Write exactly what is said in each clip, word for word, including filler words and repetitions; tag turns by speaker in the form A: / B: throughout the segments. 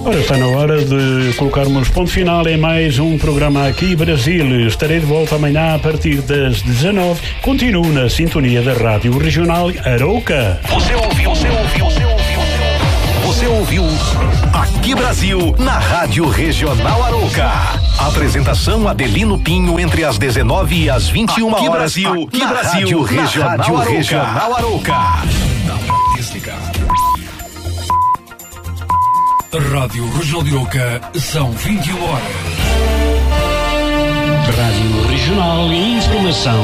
A: Ora, está na hora de colocarmos ponto final em mais um programa aqui Brasil. Estarei de volta amanhã a partir das dezanove. Continuo na sintonia da Rádio Regional Arouca.
B: Você ouviu, você ouviu, você ouviu, você ouviu Aqui Brasil na Rádio Regional Arouca. Apresentação Adelino Pinho entre as dezenove e as vinte e uma
C: Aqui
B: horas.
C: Brasil,
B: Aqui Brasil, Regional, Rádio Arouca. Regional Arouca.
C: Dá pra desligar. Rádio Regional de Arouca, são vinte e uma horas.
A: Rádio Regional e Informação.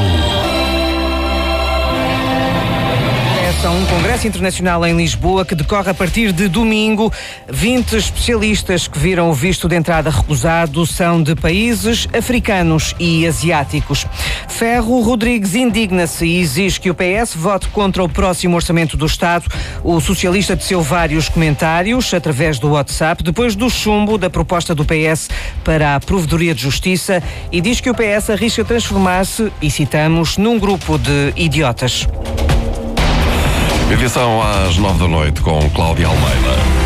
D: Um congresso internacional em Lisboa que decorre a partir de domingo. vinte especialistas que viram o visto de entrada recusado são de países africanos e asiáticos. Ferro Rodrigues indigna-se e exige que o P S vote contra o próximo orçamento do Estado. O socialista teceu vários comentários através do WhatsApp depois do chumbo da proposta do P S para a Provedoria de Justiça e diz que o P S arrisca transformar-se, e citamos, num grupo de idiotas.
E: Edição às nove da noite com Cláudia Almeida.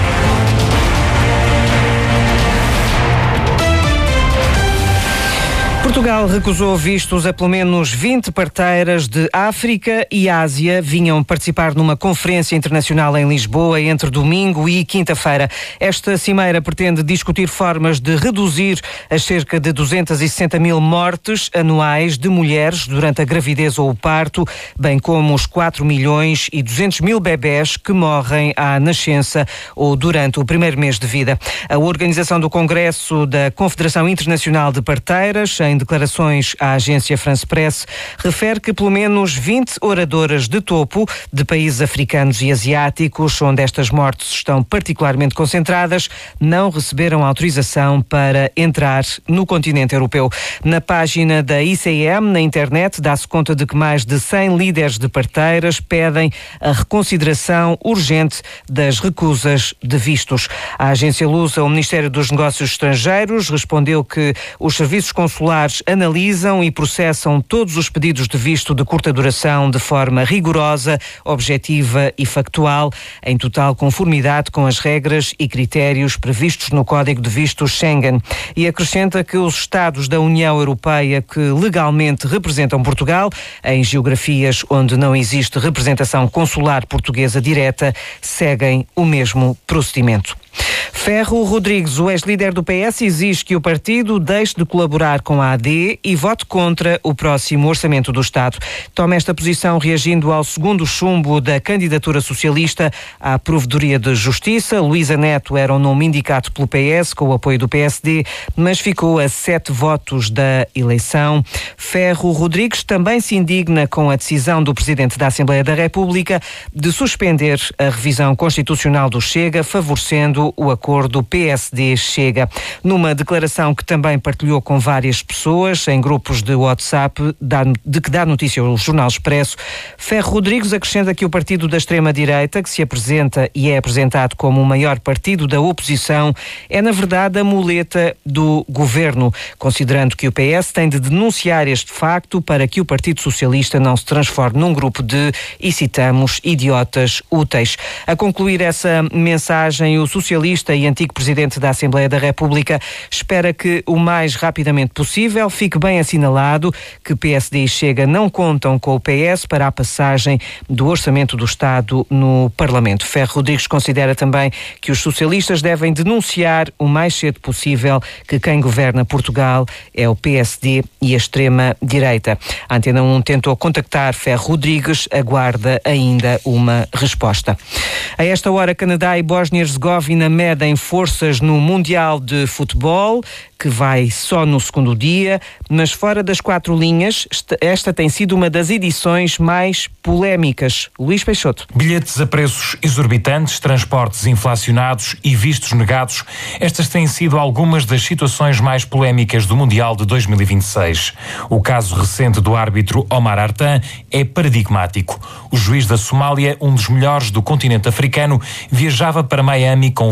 D: Portugal recusou vistos a pelo menos vinte parteiras de África e Ásia. Vinham participar numa conferência internacional em Lisboa entre domingo e quinta-feira. Esta cimeira pretende discutir formas de reduzir as cerca de duzentas e sessenta mil mortes anuais de mulheres durante a gravidez ou o parto, bem como os quatro milhões e duzentos mil bebés que morrem à nascença ou durante o primeiro mês de vida. A organização do Congresso da Confederação Internacional de Parteiras, em declarações à agência France Press, refere que pelo menos vinte oradoras de topo de países africanos e asiáticos, onde estas mortes estão particularmente concentradas, não receberam autorização para entrar no continente europeu. Na página da I C M, na internet, dá-se conta de que mais de cem líderes de parteiras pedem a reconsideração urgente das recusas de vistos. A agência lusa, o Ministério dos Negócios Estrangeiros, respondeu que os serviços consulares analisam e processam todos os pedidos de visto de curta duração de forma rigorosa, objetiva e factual, em total conformidade com as regras e critérios previstos no Código de Vistos Schengen. E acrescenta que os Estados da União Europeia que legalmente representam Portugal, em geografias onde não existe representação consular portuguesa direta, seguem o mesmo procedimento. Ferro Rodrigues, o ex-líder do P S, exige que o partido deixe de colaborar com a A D e vote contra o próximo orçamento do Estado. Toma esta posição reagindo ao segundo chumbo da candidatura socialista à Provedoria de Justiça. Luísa Neto era o nome indicado pelo P S com o apoio do P S D, mas ficou a sete votos da eleição. Ferro Rodrigues também se indigna com a decisão do Presidente da Assembleia da República de suspender a revisão constitucional do Chega, favorecendo o acordo P S D-Chega. Numa declaração que também partilhou com várias pessoas em grupos de WhatsApp, de que dá notícia ao Jornal Expresso, Ferro Rodrigues acrescenta que o partido da extrema-direita, que se apresenta e é apresentado como o maior partido da oposição, é na verdade a muleta do governo, considerando que o P S tem de denunciar este facto para que o Partido Socialista não se transforme num grupo de, e citamos, idiotas úteis. A concluir essa mensagem, o socialista e antigo Presidente da Assembleia da República espera que o mais rapidamente possível fique bem assinalado que P S D e Chega não contam com o P S para a passagem do Orçamento do Estado no Parlamento. Ferro Rodrigues considera também que os socialistas devem denunciar o mais cedo possível que quem governa Portugal é o P S D e a extrema-direita. A Antena um tentou contactar Ferro Rodrigues, aguarda ainda uma resposta. A esta hora, Canadá e Bósnia-Herzegovina medem forças no Mundial de Futebol, que vai só no segundo dia, mas fora das quatro linhas, esta tem sido uma das edições mais polémicas. Luís Peixoto.
F: Bilhetes a preços exorbitantes, transportes inflacionados e vistos negados. Estas têm sido algumas das situações mais polémicas do Mundial de dois mil e vinte e seis. O caso recente do árbitro Omar Artan é paradigmático. O juiz da Somália, um dos melhores do continente africano, viajava para Miami com visto válido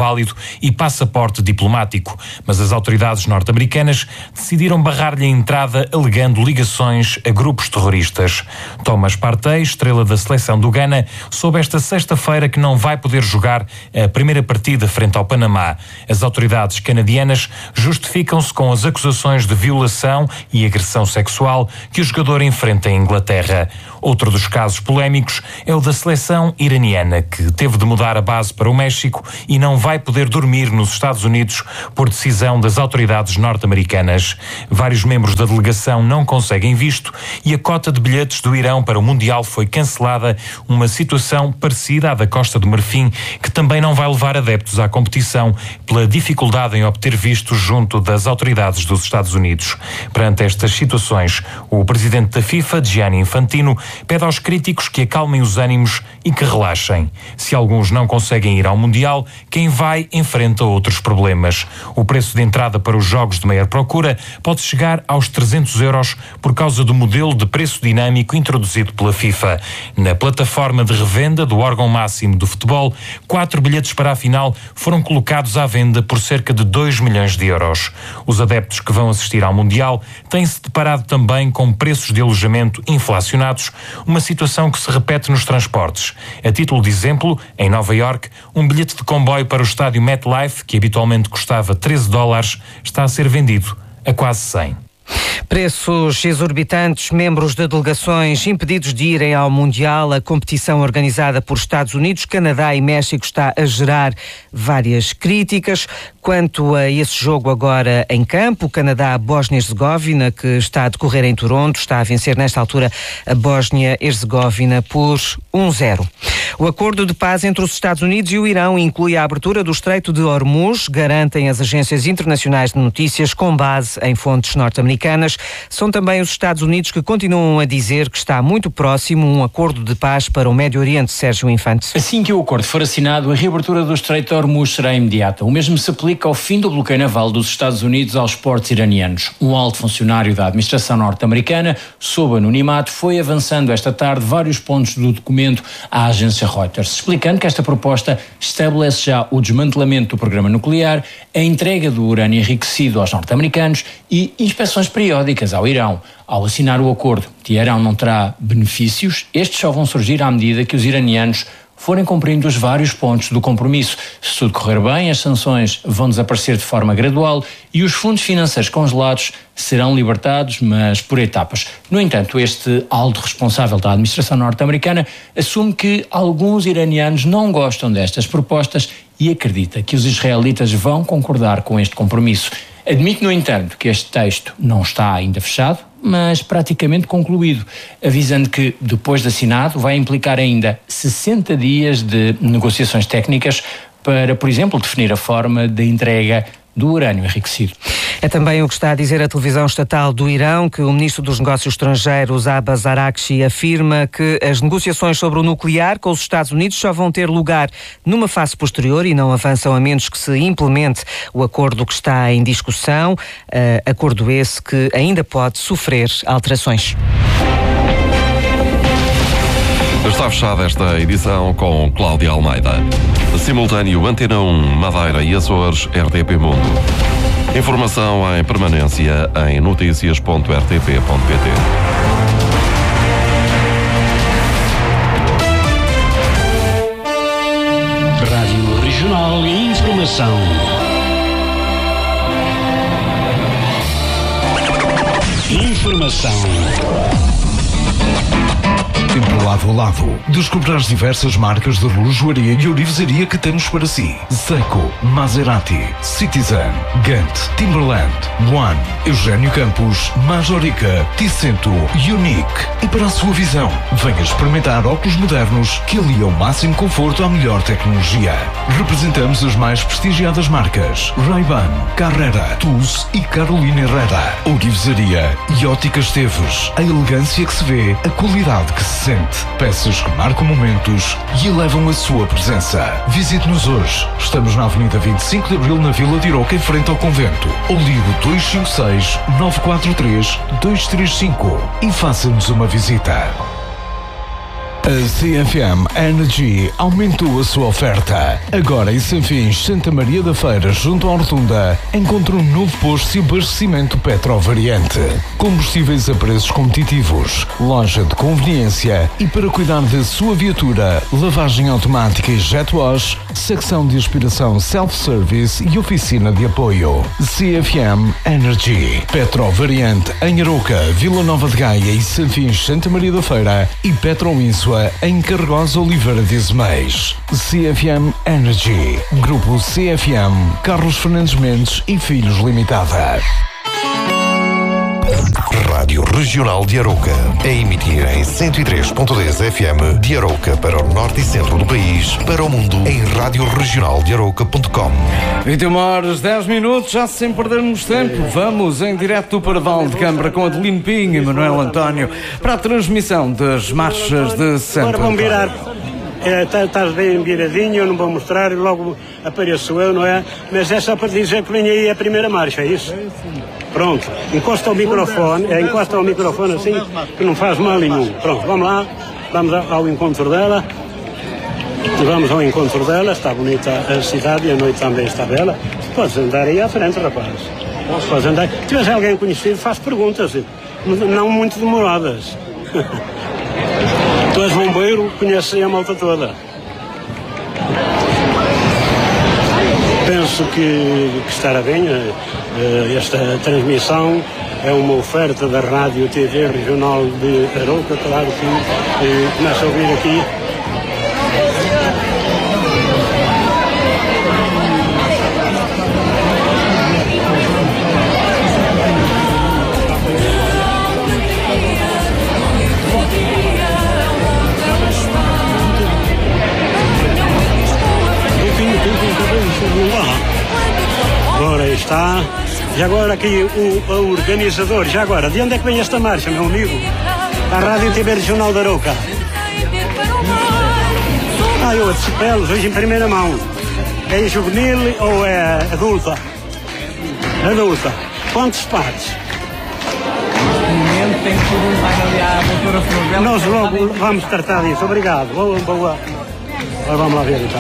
F: válido e passaporte diplomático, mas as autoridades norte-americanas decidiram barrar-lhe a entrada alegando ligações a grupos terroristas. Thomas Partey, estrela da seleção do Ghana, soube esta sexta-feira que não vai poder jogar a primeira partida frente ao Panamá. As autoridades canadianas justificam-se com as acusações de violação e agressão sexual que o jogador enfrenta em Inglaterra. Outro dos casos polémicos é o da seleção iraniana, que teve de mudar a base para o México e não vai poder dormir nos Estados Unidos por decisão das autoridades norte-americanas. Vários membros da delegação não conseguem visto e a cota de bilhetes do Irão para o Mundial foi cancelada, uma situação parecida à da Costa do Marfim, que também não vai levar adeptos à competição pela dificuldade em obter vistos junto das autoridades dos Estados Unidos. Perante estas situações, o presidente da FIFA, Gianni Infantino, pede aos críticos que acalmem os ânimos e que relaxem. Se alguns não conseguem ir ao Mundial, quem vai enfrenta outros problemas. O preço de entrada para os jogos de maior procura pode chegar aos trezentos euros por causa do modelo de preço dinâmico introduzido pela FIFA. Na plataforma de revenda do órgão máximo do futebol, quatro bilhetes para a final foram colocados à venda por cerca de dois milhões de euros. Os adeptos que vão assistir ao Mundial têm-se deparado também com preços de alojamento inflacionados, uma situação que se repete nos transportes. A título de exemplo, em Nova Iorque, um bilhete de comboio para o estádio MetLife, que habitualmente custava treze dólares, está a ser vendido a quase cem.
D: Preços exorbitantes, membros de delegações impedidos de irem ao Mundial. A competição organizada por Estados Unidos, Canadá e México está a gerar várias críticas. Quanto a esse jogo agora em campo, o Canadá-Bósnia-Herzegovina, que está a decorrer em Toronto, está a vencer nesta altura a Bósnia-Herzegovina por um zero. O acordo de paz entre os Estados Unidos e o Irão inclui a abertura do Estreito de Hormuz, garantem as agências internacionais de notícias com base em fontes norte-americanas. São também os Estados Unidos que continuam a dizer que está muito próximo um acordo de paz para o Médio Oriente. Sérgio Infante.
G: Assim que o acordo for assinado, a reabertura do Estreito de Hormuz será imediata. O mesmo se aplica ao fim do bloqueio naval dos Estados Unidos aos portos iranianos. Um alto funcionário da administração norte-americana, sob anonimato, foi avançando esta tarde vários pontos do documento à agência Reuters, explicando que esta proposta estabelece já o desmantelamento do programa nuclear, a entrega do urânio enriquecido aos norte-americanos e inspeções periódicas ao Irão. Ao assinar o acordo, Teherão não terá benefícios, estes só vão surgir à medida que os iranianos forem cumprindo os vários pontos do compromisso. Se tudo correr bem, as sanções vão desaparecer de forma gradual e os fundos financeiros congelados serão libertados, mas por etapas. No entanto, este alto responsável da administração norte-americana assume que alguns iranianos não gostam destas propostas e acredita que os israelitas vão concordar com este compromisso. Admite, no entanto, que este texto não está ainda fechado, mas praticamente concluído, avisando que, depois de assinado, vai implicar ainda sessenta dias de negociações técnicas para, por exemplo, definir a forma de entrega do urânio enriquecido.
D: É também o que está a dizer a televisão estatal do Irão, que o ministro dos Negócios Estrangeiros, Abbas Araghchi, afirma que as negociações sobre o nuclear com os Estados Unidos só vão ter lugar numa fase posterior e não avançam a menos que se implemente o acordo que está em discussão, uh, acordo esse que ainda pode sofrer alterações.
E: Está fechada esta edição com Cláudia Almeida. Simultâneo Antena um, Madeira e Açores, R T P Mundo. Informação em permanência em noticias ponto r t p ponto p t.
A: Rádio Regional e Informação. Informação.
H: Tempo Lavo Lavo. Descubra as diversas marcas de relojoaria e ourivesaria que temos para si. Seiko, Maserati, Citizen, Gant, Timberland, One, Eugênio Campos, Majorica, Ticento, Unique. E para a sua visão, venha experimentar óculos modernos que aliam o máximo conforto à melhor tecnologia. Representamos as mais prestigiadas marcas Ray-Ban, Carrera, Tools e Carolina Herrera. Ourivesaria e Óticas Teves. A elegância que se vê, a qualidade que se sente. Peças que marcam momentos e elevam a sua presença. Visite-nos hoje. Estamos na Avenida vinte e cinco de Abril, na Vila de Iroca, em frente ao convento. Ou ligue dois cinco seis, nove quatro três, dois três cinco e faça-nos uma visita. A C F M Energy aumentou a sua oferta. Agora em Sanfins, Santa Maria da Feira, junto à Rotunda, encontra um novo posto de abastecimento Petrovariante. Combustíveis a preços competitivos, loja de conveniência e para cuidar da sua viatura, lavagem automática e jet wash, secção de aspiração self-service e oficina de apoio. C F M Energy. Petrovariante em Arouca, Vila Nova de Gaia e Sanfins, Santa Maria da Feira e Petroinsua em Carregosa, Oliveira de Azeméis. C F M Energy. Grupo C F M, Carlos Fernandes Mendes e Filhos Limitada.
I: Rádio Regional de Arouca, a emitir em cento e três ponto dez F M de Arouca para o norte e centro do país, para o mundo em rádio regional de arouca ponto com.
J: vinte e uma horas, dez minutos, já sem perdermos tempo, vamos em direto para Val de Câmara com Adelino Pinho e Manuel António para a transmissão das marchas de Santo
A: Agora vão virar.
J: António.
A: Estás bem viradinho, eu não vou mostrar, logo apareço eu, não é? Mas é só para dizer que vem aí a primeira marcha, é isso? Pronto, encosta ao microfone, é, encosta ao microfone assim, que não faz mal nenhum. Pronto, vamos lá, vamos ao encontro dela. Vamos ao encontro dela, está bonita a cidade e a noite também está bela. Podes andar aí à frente, rapaz. Podes andar. Se tiveres alguém conhecido, faz perguntas, não muito demoradas. Tu és bombeiro, conheces aí a malta toda. Penso que, que estará bem. Uh, esta transmissão é uma oferta da Rádio T V Regional de Arouca, claro que uh, começa a ouvir aqui. Agora está. E agora aqui o, o organizador, já agora, de onde é que vem esta marcha, meu amigo? A Rádio T V Regional de Arouca. Ah, eu antecipei-los hoje em primeira mão. É juvenil ou é adulta? Adulta. Quantos pares?
J: No momento tem tudo um painel ali à doutora Floribela.
A: Nós logo vamos tratar disso. Obrigado. Boa, boa. Agora vamos lá ver então.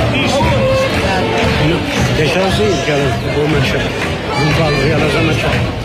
A: Deixa assim, que elas vão marchar. Não vale elas a marchar.